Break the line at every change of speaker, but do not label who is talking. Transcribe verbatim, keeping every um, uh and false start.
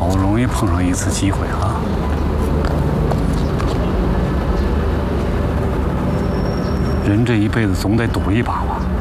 不容易碰上一次机会啊！人这一辈子总得赌一把吧。